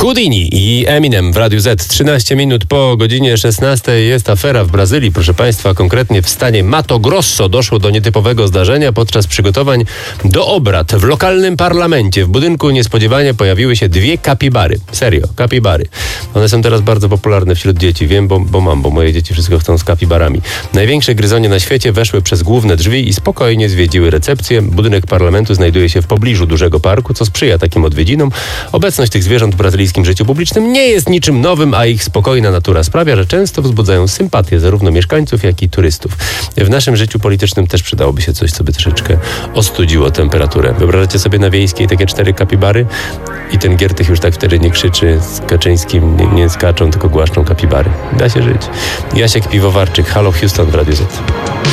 Houdini i Eminem w Radiu Z. 13 minut po godzinie 16 jest afera w Brazylii, proszę Państwa, konkretnie w stanie Mato Grosso. Doszło do nietypowego zdarzenia podczas przygotowań do obrad w lokalnym parlamencie. W budynku niespodziewanie pojawiły się dwie kapibary. Serio, kapibary. One są teraz bardzo popularne wśród dzieci. Wiem, bo moje dzieci wszystko chcą z kapibarami. Największe gryzonie na świecie weszły przez główne drzwi i spokojnie zwiedziły recepcję. Budynek parlamentu znajduje się w pobliżu dużego parku, co sprzyja takim odwiedzinom. Obecność tych zwierząt w brazylijskim życiu publicznym nie jest niczym nowym, a ich spokojna natura sprawia, że często wzbudzają sympatię zarówno mieszkańców, jak i turystów. W naszym życiu politycznym też przydałoby się coś, co by troszeczkę ostudziło temperaturę. Wyobrażacie sobie na Wiejskiej takie 4 kapibary i ten Giertych już tak wtedy nie krzyczy z Kaczyńskim, nie skaczą, tylko głaszczą kapibary. Da się żyć. Jasiek Piwowarczyk, Halo Houston w Radiu Z.